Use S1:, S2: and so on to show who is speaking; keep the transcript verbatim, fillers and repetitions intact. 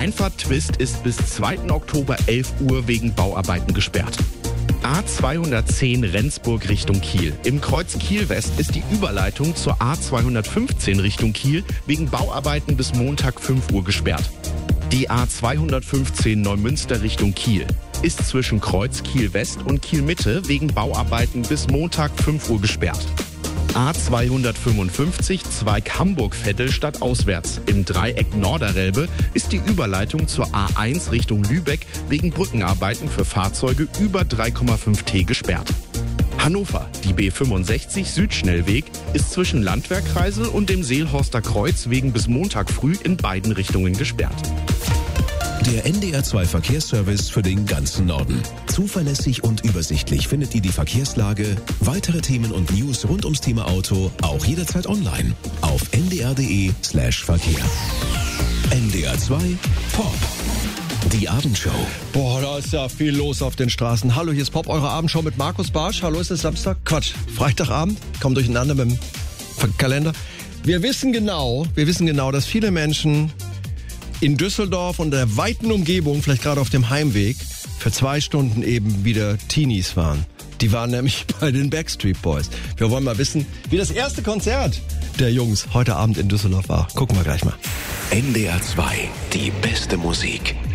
S1: Einfahrt Twist ist bis zweiten Oktober elf Uhr wegen Bauarbeiten gesperrt. A zweihundertzehn Rendsburg Richtung Kiel. Im Kreuz Kiel-West ist die Überleitung zur A zweihundertfünfzehn Richtung Kiel wegen Bauarbeiten bis Montag fünf Uhr gesperrt. Die A zweihundertfünfzehn Neumünster Richtung Kiel ist zwischen Kreuz Kiel-West und Kiel-Mitte wegen Bauarbeiten bis Montag fünf Uhr gesperrt. A zweihundertfünfundfünfzig Zweig Hamburg-Vettel stadtauswärts. Im Dreieck Norderelbe ist die Überleitung zur A eins Richtung Lübeck wegen Brückenarbeiten für Fahrzeuge über drei Komma fünf T gesperrt. Hannover, die B fünfundsechzig Südschnellweg, ist zwischen Landwehrkreisel und dem Seelhorster Kreuz wegen bis Montag früh in beiden Richtungen gesperrt.
S2: Der N D R zwei Verkehrsservice für den ganzen Norden. Zuverlässig und übersichtlich findet ihr die Verkehrslage, weitere Themen und News rund ums Thema Auto auch jederzeit online auf n d r punkt d e slash verkehr. N D R zwei Pop. Die Abendshow.
S3: Boah, da ist ja viel los auf den Straßen. Hallo, hier ist Pop, eure Abendshow mit Markus Bartsch. Hallo, ist es Samstag? Quatsch, Freitagabend. Kommt durcheinander mit dem Kalender. Wir wissen genau, wir wissen genau, dass viele Menschen in Düsseldorf und der weiten Umgebung, vielleicht gerade auf dem Heimweg, für zwei Stunden eben wieder Teenies waren. Die waren nämlich bei den Backstreet Boys. Wir wollen mal wissen, wie das erste Konzert der Jungs heute Abend in Düsseldorf war. Gucken wir gleich mal.
S2: N D R zwei, die beste Musik.